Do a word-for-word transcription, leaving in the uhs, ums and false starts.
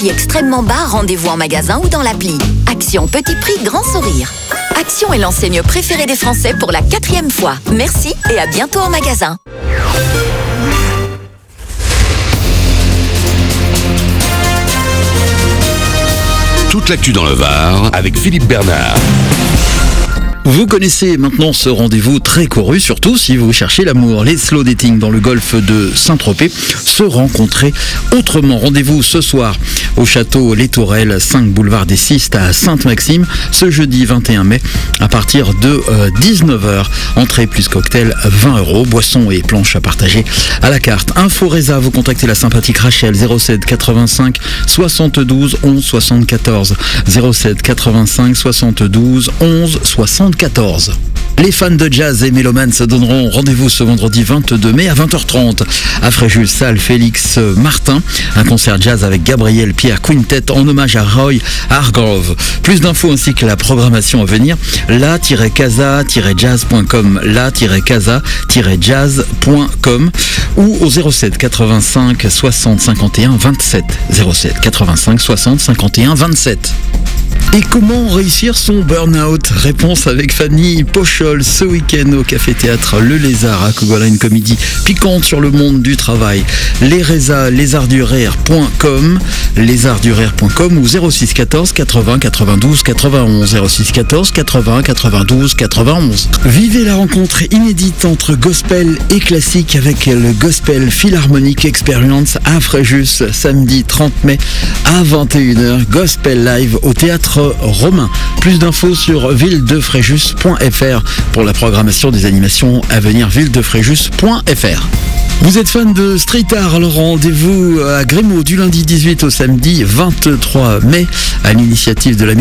prix extrêmement bas, rendez-vous en magasin ou dans l'appli. Action petit prix, grand sourire. Action est l'enseigne préférée des Français pour la quatrième fois. Merci et à bientôt en magasin. Toute l'actu dans le Var avec Philippe Bernard. Vous connaissez maintenant ce rendez-vous très couru, surtout si vous cherchez l'amour. Les slow dating dans le golfe de Saint-Tropez, se rencontrer autrement. Rendez-vous ce soir au château Les Tourelles, cinq boulevard des Cistes à Sainte-Maxime, ce jeudi vingt et un mai à partir de euh, dix-neuf heures. Entrée plus cocktail vingt euros, boissons et planches à partager à la carte. Info Résa, vous contactez la sympathique Rachel zéro sept quatre-vingt-cinq soixante-douze onze soixante-quatorze zéro sept quatre-vingt-cinq soixante-douze onze soixante-quatorze. Les fans de jazz et mélomanes se donneront rendez-vous ce vendredi vingt-deux mai à vingt heures trente à Fréjus, salle Félix Martin. Un concert jazz avec Gabriel Pierre Quintet en hommage à Roy Hargrove. Plus d'infos ainsi que la programmation à venir, la tiret casa tiret jazz point com, la tiret casa tiret jazz point com ou au zéro sept quatre-vingt-cinq soixante cinquante et un vingt-sept. zéro sept quatre-vingt-cinq soixante cinquante et un vingt-sept. Et comment réussir son burn-out? Réponse avec Fanny Pochol ce week-end au Café-Théâtre Le Lézard à Cogolin, une comédie piquante sur le monde du travail. Les Résa, lézardsdurère point com, lézardsdurère point com ou zéro six quatorze quatre-vingts quatre-vingt-douze quatre-vingt-onze, zéro six quatorze quatre-vingts quatre-vingt-douze quatre-vingt-onze. Vivez la rencontre inédite entre gospel et classique avec le Gospel Philharmonic Experience à Fréjus, samedi trente mai à vingt et une heures. Gospel Live au Théâtre Romain. Plus d'infos sur villedefréjus point f r pour la programmation des animations à venir, villedefréjus point f r. Vous êtes fan de street art, alors rendez-vous à Grémaud du lundi dix-huit au samedi vingt-trois mai à l'initiative de la